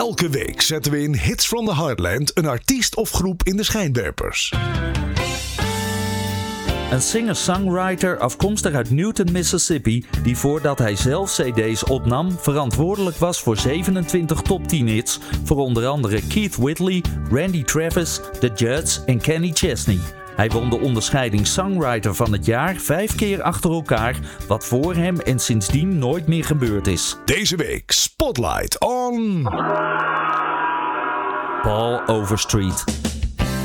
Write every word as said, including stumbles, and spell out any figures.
Elke week zetten we in Hits from the Heartland een artiest of groep in de schijnwerpers. Een singer-songwriter afkomstig uit Newton, Mississippi, die voordat hij zelf cd's opnam verantwoordelijk was voor zevenentwintig top tien hits voor onder andere Keith Whitley, Randy Travis, The Judds en Kenny Chesney. Hij won de onderscheiding Songwriter van het jaar vijf keer achter elkaar, wat voor hem en sindsdien nooit meer gebeurd is. Deze week Spotlight on... Paul Overstreet.